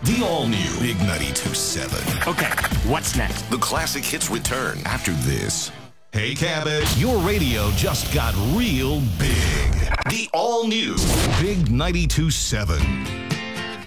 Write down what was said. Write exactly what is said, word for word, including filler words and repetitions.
The all-new Big ninety-two point seven. Okay, what's next? The classic hits return after this. Hey, Cabot, your radio just got real big. The all-new Big ninety-two point seven.